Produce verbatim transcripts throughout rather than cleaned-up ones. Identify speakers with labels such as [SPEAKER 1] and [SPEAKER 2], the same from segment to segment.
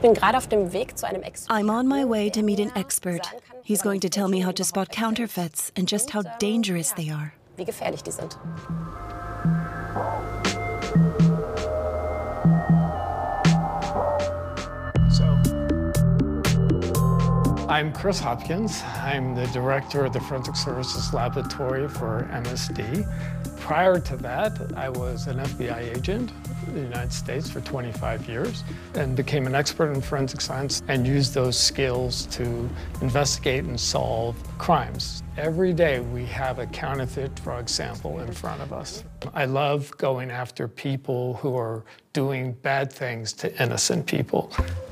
[SPEAKER 1] I'm on my way to meet an expert. He's going to tell me how to spot counterfeits and just how dangerous they are.
[SPEAKER 2] I'm Chris Hopkins. I'm the director of the Forensic Services Laboratory for M S D. Prior to that, I was an F B I agent in the United States for twenty-five years and became an expert in forensic science and used those skills to investigate and solve crimes. Every day we have a counterfeit drug sample in front of us. I love going after people who are doing bad things to innocent people.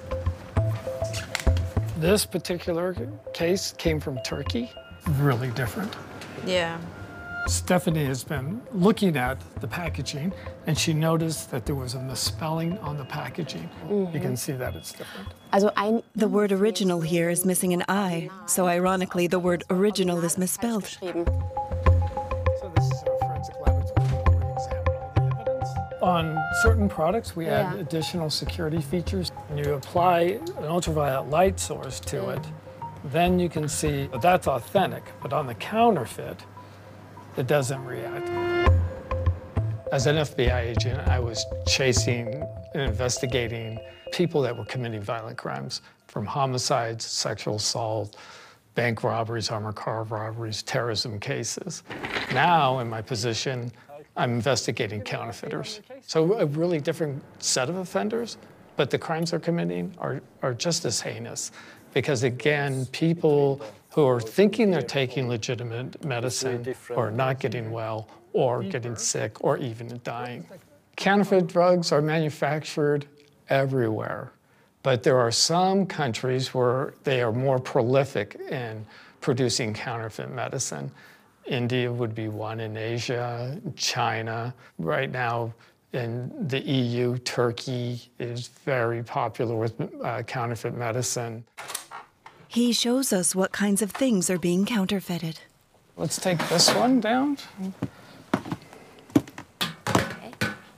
[SPEAKER 2] This particular case came from Turkey, really different.
[SPEAKER 3] Yeah.
[SPEAKER 2] Stephanie has been looking at the packaging, and she noticed that there was a misspelling on the packaging. Mm-hmm. You can see that it's different.
[SPEAKER 1] The word original here is missing an I, so ironically, the word original is misspelled.
[SPEAKER 2] So this is our forensic laboratory where we examine all the evidence. On certain products, we add
[SPEAKER 4] Yeah.
[SPEAKER 2] additional security features. When you apply an ultraviolet light source to it, then you can see that that's authentic, but on the counterfeit, it doesn't react. As an F B I agent, I was chasing and investigating people that were committing violent crimes, from homicides, sexual assault, bank robberies, armored car robberies, terrorism cases. Now, in my position, I'm investigating counterfeiters. So a really different set of offenders, but the crimes they're committing are, are just as heinous. Because again, people who are thinking they're taking legitimate medicine are not getting well or getting sick or even dying. Counterfeit drugs are manufactured everywhere, but there are some countries where they are more prolific in producing counterfeit medicine. India would be one, in Asia, China. Right now in the E U, Turkey is very popular with uh, counterfeit medicine.
[SPEAKER 1] He shows us what kinds of things are being counterfeited.
[SPEAKER 2] Let's take this one down.
[SPEAKER 4] Okay.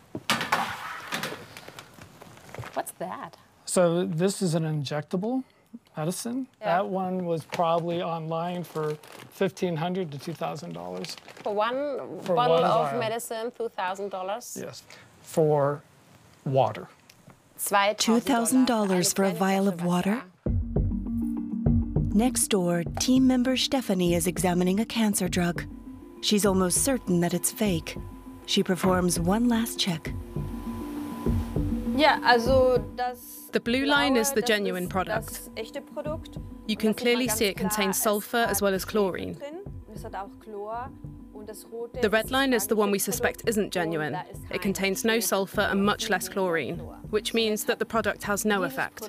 [SPEAKER 4] What's that?
[SPEAKER 2] So this is an injectable medicine.
[SPEAKER 4] Yeah.
[SPEAKER 2] That one was probably online for fifteen hundred dollars to two thousand dollars.
[SPEAKER 4] For one
[SPEAKER 2] For
[SPEAKER 4] bottle
[SPEAKER 2] one
[SPEAKER 4] of
[SPEAKER 2] vial.
[SPEAKER 4] medicine, two thousand dollars?
[SPEAKER 2] Yes, for water.
[SPEAKER 1] two thousand dollars for a vial of water? Next door, team member Stephanie is examining a cancer drug. She's almost certain that it's fake. She performs one last check.
[SPEAKER 3] The blue line is the genuine product. You can clearly see it contains sulfur as well as chlorine. The red line is the one we suspect isn't genuine. It contains no sulfur and much less chlorine, which means that the product has no effect.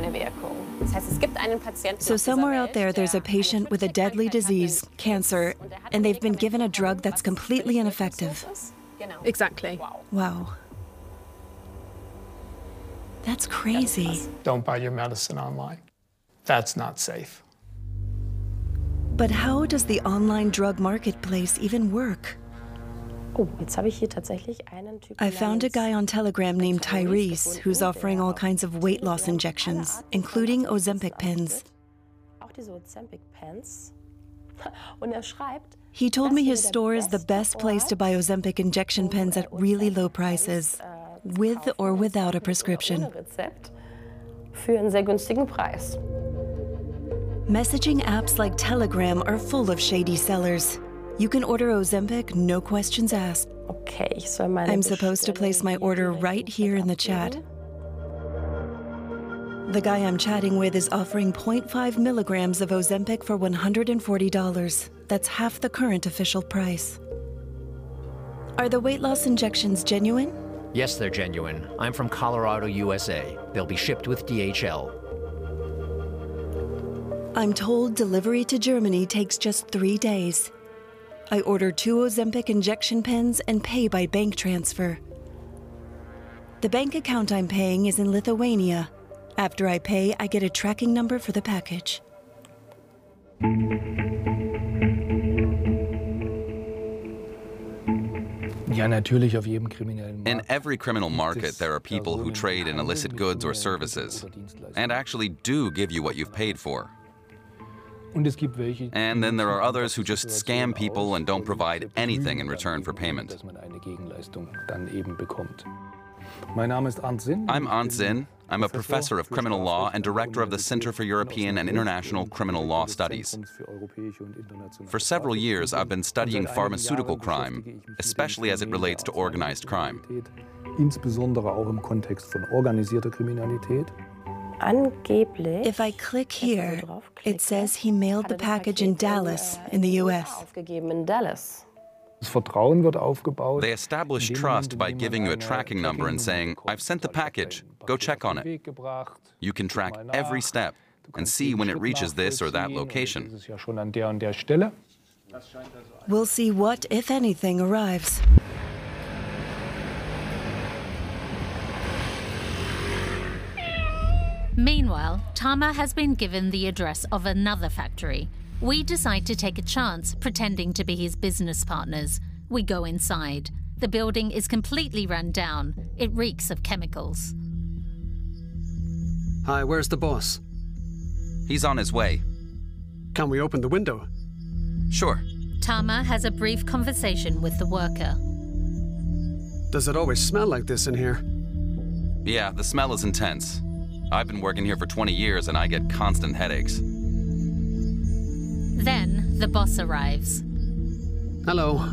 [SPEAKER 1] So somewhere out there, there's a patient with a deadly disease, cancer, and they've been given a drug that's completely ineffective.
[SPEAKER 3] Exactly.
[SPEAKER 1] Wow. That's crazy.
[SPEAKER 2] Don't buy your medicine online. That's not safe.
[SPEAKER 1] But how does the online drug marketplace even work? I found a guy on Telegram named Tyrese who's offering all kinds of weight loss injections, including Ozempic pens. He told me his store is the best place to buy Ozempic injection pens at really low prices, with or without a prescription. Messaging apps like Telegram are full of shady sellers. You can order Ozempic, no questions asked. I'm supposed to place my order right here in the chat. The guy I'm chatting with is offering zero point five milligrams of Ozempic for one hundred forty dollars. That's half the current official price. Are the weight loss injections genuine?
[SPEAKER 5] Yes, they're genuine. I'm from Colorado, U S A. They'll be shipped with D H L.
[SPEAKER 1] I'm told delivery to Germany takes just three days. I order two Ozempic injection pens and pay by bank transfer. The bank account I'm paying is in Lithuania. After I pay, I get a tracking number for the package.
[SPEAKER 6] Ja, natürlich auf jedem kriminellen
[SPEAKER 7] In
[SPEAKER 6] Markt.
[SPEAKER 7] every criminal market, there are people who trade in illicit goods or services and actually do give you what you've paid for.
[SPEAKER 6] Und es gibt welche,
[SPEAKER 7] And then there are others who just scam people and don't provide anything in return for payment.
[SPEAKER 6] dass man eine Gegenleistung dann eben bekommt. Mein Name ist Arndt Sinn.
[SPEAKER 7] I'm Arndt Sinn. I'm a professor of criminal law and director of the Center for European and International Criminal Law Studies. For several years, I've been studying pharmaceutical crime, especially as it relates to organized crime.
[SPEAKER 6] Insbesondere auch im Kontext von organisierter Kriminalität.
[SPEAKER 4] Angeblich.
[SPEAKER 1] If I click here, it says he mailed the package in Dallas, in the U S.
[SPEAKER 4] Aufgegeben in Dallas.
[SPEAKER 6] Das Vertrauen wird aufgebaut.
[SPEAKER 7] They establish trust by giving you a tracking number and saying, I've sent the package, go check on it. You can track every step and see when it reaches this or that location.
[SPEAKER 6] Das ist ja schon an der und der Stelle.
[SPEAKER 1] We'll see what, if anything, arrives.
[SPEAKER 8] Meanwhile, Tama has been given the address of another factory. We decide to take a chance, pretending to be his business partners. We go inside. The building is completely run down. It reeks of chemicals.
[SPEAKER 9] Hi, where's the boss?
[SPEAKER 7] He's on his way.
[SPEAKER 9] Can we open the window?
[SPEAKER 7] Sure.
[SPEAKER 8] Tama has a brief conversation with the worker.
[SPEAKER 9] Does it always smell like this in here?
[SPEAKER 7] Yeah, the smell is intense. I've been working here for twenty years and I get constant headaches.
[SPEAKER 8] Then the boss arrives.
[SPEAKER 9] Hello,